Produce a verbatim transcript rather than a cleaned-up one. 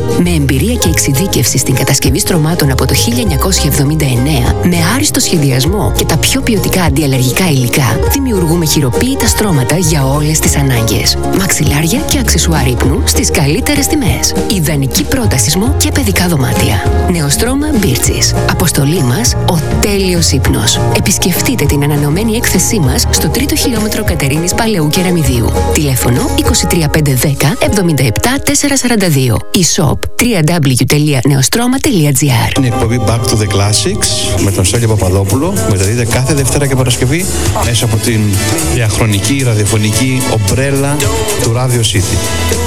Με εμπειρία και εξειδίκευση στην κατασκευή στρωμάτων από το χίλια εννιακόσια εβδομήντα εννέα, με άριστο σχεδιασμό και τα πιο ποιοτικά αντιαλλεργικά υλικά, δημιουργούμε χειροποίητα στρώματα για όλες τις ανάγκες. Μαξιλάρια και αξεσουάρ ύπνου στις καλύτερες τιμές. Ιδανική πρόταση σμου και παιδικά δωμάτια. Νεοστρώμα Μπίρτσις. Αποστολή μας, ο τέλειος ύπνος. Επισκεφτείτε την ανανεωμένη έκθεσή μας στο τρίτο χιλιόμετρο Κατερίνης Παλαιού Κεραμιδίου. Τηλέφωνο είκοσι τρία πεντακόσια δέκα εβδομήντα επτά τετρακόσια σαράντα δύο. E-shop double-u double-u double-u τελεία νεοστρώμα τελεία τζι άρ. Είναι η εκπομπή Back to the Classics με τον Στέλιο Παπαδόπουλο. Μεταδίδεται κάθε Δευτέρα και Παρασκευή μέσα από την διαχρονική ραδιοφωνική ομπρέλα του Radio City.